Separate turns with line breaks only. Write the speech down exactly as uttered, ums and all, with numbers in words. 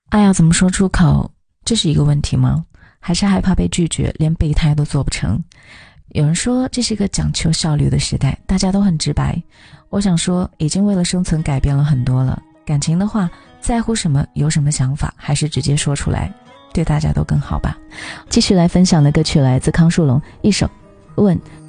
爱要怎么说出口，这是一个问题吗？还是害怕被拒绝，连备胎都做不成？有人说这是一个讲求效率的时代，大家都很直白。我想说，已经为了生存改变了很多了。感情的话，在乎什么，有什么想法，还是直接说出来，对大家都更好吧。继续来分享的歌曲来自康树龙，一首问。